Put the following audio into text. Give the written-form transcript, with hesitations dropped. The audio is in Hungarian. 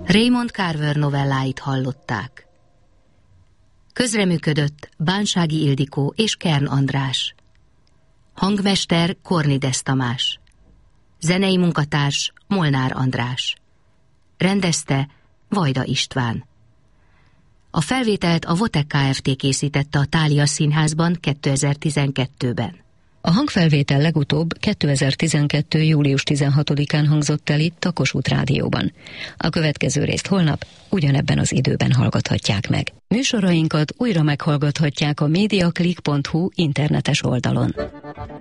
Raymond Carver novelláit hallották. Közreműködött Bánsági Ildikó és Kern András. Hangmester Kornides Tamás. Zenei munkatárs Molnár András. Rendezte Vajda István. A felvételt a Votek Kft. Készítette a Thália Színházban 2012-ben. A hangfelvétel legutóbb 2012. július 16-án hangzott el itt a Kossuth Rádióban. A következő részt holnap ugyanebben az időben hallgathatják meg. Műsorainkat újra meghallgathatják a mediaclick.hu internetes oldalon.